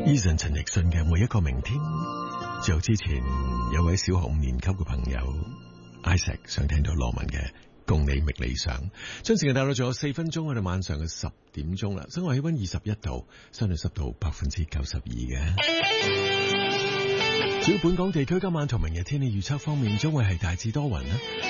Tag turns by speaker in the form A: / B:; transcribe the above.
A: Eason 陳奕迅嘅每一個明天，仲有之前有位小學5年級嘅朋友 Isaac 想聽到羅文嘅共你覓理想。將時間帶到仲有4分鐘，去到晚上嘅10點鐘啦。室外氣溫21度，相對濕度92%嘅。主要本港地區今晚同明日天氣預測方面，將會係大致多雲啦。